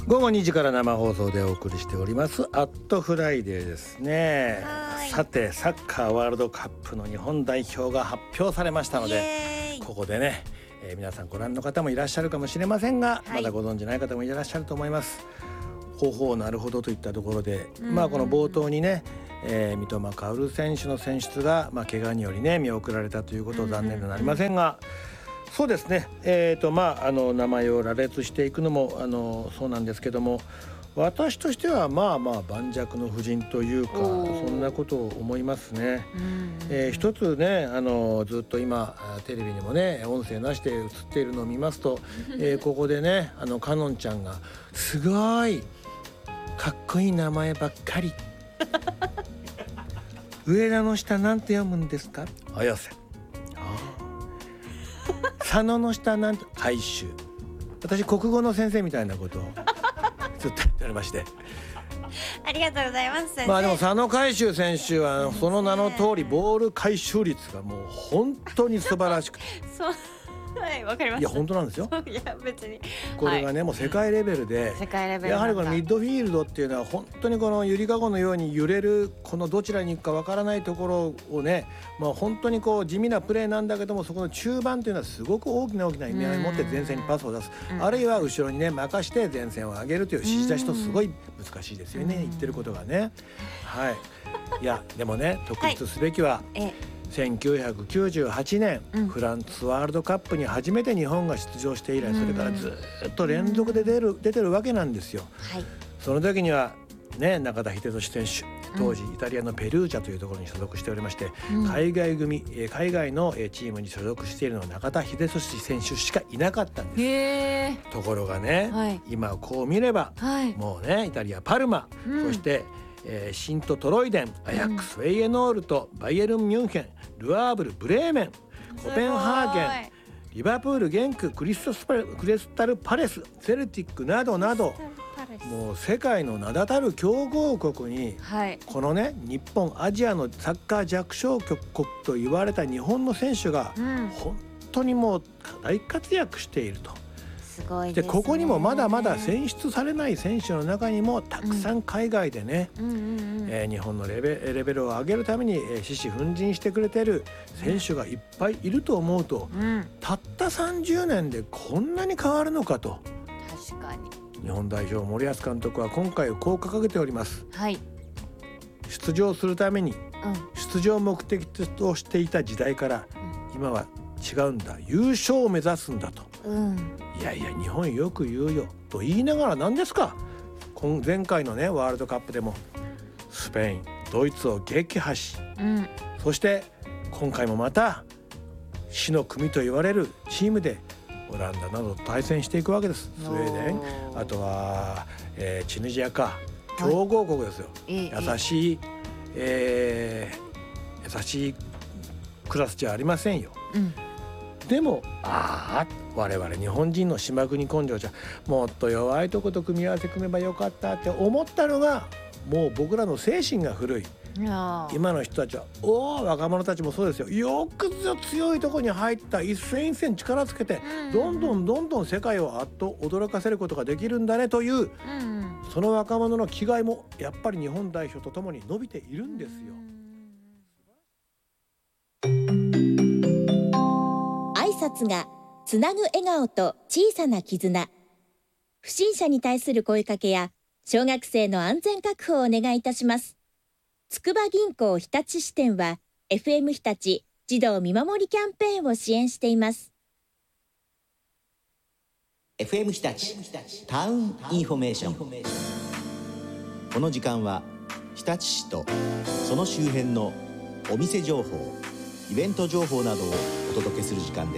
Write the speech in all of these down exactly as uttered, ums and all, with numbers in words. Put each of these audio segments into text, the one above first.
午後にじから生放送でお送りしておりますアットフライデーですね。さてサッカーワールドカップの日本代表が発表されましたので、ここでね、えー、皆さんご覧の方もいらっしゃるかもしれませんが、はい、まだご存じない方もいらっしゃると思います。ほうほうなるほどといったところで、うんうん、まあこの冒頭にね、えー、三笘薫選手の選出が、まあ、怪我によりね見送られたということは残念でなりませんが、うんうんうん、そうですね、えーとまあ、あの名前を羅列していくのもあのそうなんですけども、私としてはまあまあ盤石の布陣というか、そんなことを思いますね。えー、一つね、あのずっと今テレビにもね音声なしで映っているのを見ますと、えー、ここでねあのかのんちゃんがすごいかっこいい名前ばっかり上田の下なんて読むんですか？綾瀬。佐野の下なんて海舟。私国語の先生みたいなことをずっと言っておりましてありがとうございます先生。 まあでも佐野海舟選手はその名の通りボール回収率がもう本当に素晴らしくてそうはい、わかります。 いや本当なんですよ。 いや別にこれがね、はい、もう世界レベルで、 世界レベルやはりこのミッドフィールドっていうのは本当にこのゆりかごのように揺れる、このどちらに行くかわからないところをね、まあ、本当にこう地味なプレーなんだけども、そこの中盤というのはすごく大きな大きな意味合いを持って前線にパスを出す、あるいは後ろにね任して前線を上げるという指示出しとすごい難しいですよね、言ってることがね。はい。いやでもね、特筆すべきは、はい、せんきゅうひゃくきゅうじゅうはちねん、うん、フランスワールドカップに初めて日本が出場して以来、それからずっと連続で出る、出てるわけなんですよ。はい、その時にはね、中田英寿選手、当時イタリアのペルージャというところに所属しておりまして、うん、海外組海外のチームに所属しているのは中田英寿選手しかいなかったんです。へー。ところがね、はい、今こう見れば、はい、もうねイタリアパルマ、うん、そしてえー、シント・トロイデン、アヤックス、うん、ウェイエノールとバイエルン・ミュンヘン、ルアーブル、ブレーメン、コペンハーゲン、リバプール、ゲンク、クリストクリスタル・パレス、セルティックなどなど、もう世界の名だたる強豪国に、はい、このね日本アジアのサッカー弱小国と言われた日本の選手が、うん、本当にもう大活躍していると。 すごいですね。 でここにもまだまだ選出されない選手の中にもたくさん海外でね、うんうんうんうん、えー、日本のレベ、レベルを上げるために、えー、獅子奮迅してくれてる選手がいっぱいいると思うと、うん、たったさんじゅうねんでこんなに変わるのかと。 確かに。日本代表森保監督は今回こう掲げております。はい、出場するために、うん、出場目的としていた時代から、うん、今は違うんだ、優勝を目指すんだと、うん、いやいや日本よく言うよと言いながら、何ですか、前回のねワールドカップでもスペインドイツを撃破し、うん、そして今回もまた死の組と言われるチームでオランダなどと対戦していくわけです。スウェーデン、あとは、えー、チュニジアか、強豪国ですよ、はい、優しい、えー、優しいクラスじゃありませんよ、うん、でもああ我々日本人の島国根性じゃもっと弱いとこと組み合わせ組めばよかったって思ったのが、もう僕らの精神が古い。今の人たちは、おお若者たちもそうですよ、よくぞ強いとこに入った、一戦一戦力つけて、うんうん、どんどんどんどん世界をあっと驚かせることができるんだねという、うんうん、その若者の気概もやっぱり日本代表とともに伸びているんですよ。 挨拶がつなぐ笑顔と小さな絆。不審者に対する声かけや小学生の安全確保をお願いいたします。筑波銀行日立支店は エフエム 日立児童見守りキャンペーンを支援しています。 エフエム 日立タウンインフォメーション。この時間は日立市とその周辺のお店情報、イベント情報などをお届けする時間です。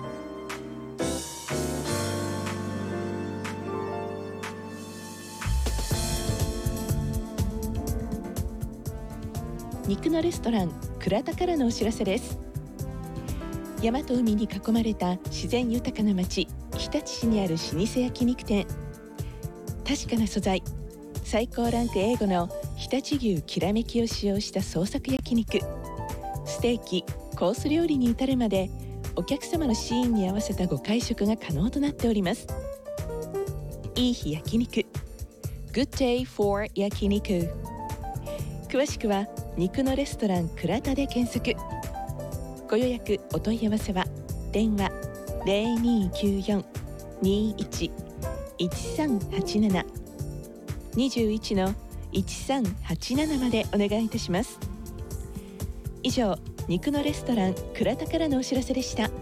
肉のレストラン倉田からのお知らせです。山と海に囲まれた自然豊かな町、日立市にある老舗焼肉店。確かな素材、最高ランク エーご の常陸牛きらめきを使用した創作焼肉、ステーキ、コース料理に至るまでお客様のシーンに合わせたご会食が可能となっております。 いい日焼肉 Good day for 焼肉。詳しくは肉のレストラン倉田で検索。ご予約お問い合わせは電話 ゼロにきゅうよん にいち いちさんはちなな にじゅういちのいちさんはちななまでお願いいたします。以上、肉のレストラン倉田からのお知らせでした。